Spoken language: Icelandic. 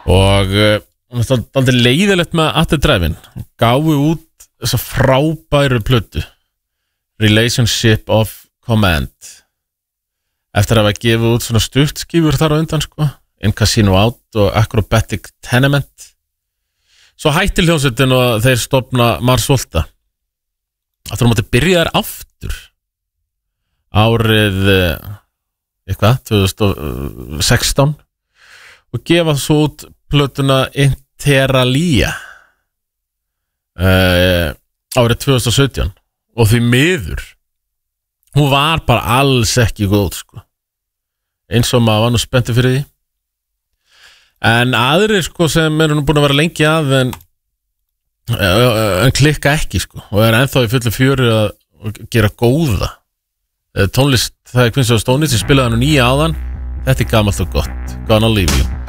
og það er aldrei leiðilegt með At the Drive-In gáfu út þessa frábæru plötu Relationship of Command eftir að hafa gefið út svona stuttskífur þar á undan sko In Casino Out og Acrobatic Tenement svo hætti hljómsveitin og þeir stofna Mars Volta að þú mátti byrja þær aftur árið 2016 og gefa svo út plötuna Interalia árið 2017 og því miður hún var bara alls ekki góð sko eins og maður var nú spenntur fyrir því en aðrir sko sem eru nú búin að vera lengi að en klikka ekki sko og ennþá í fullu fjöru að gera góða tónlist það Queens of the Stone Age sem spilaði nú nýja áðan þetta gamalt og gott Gonna Leave You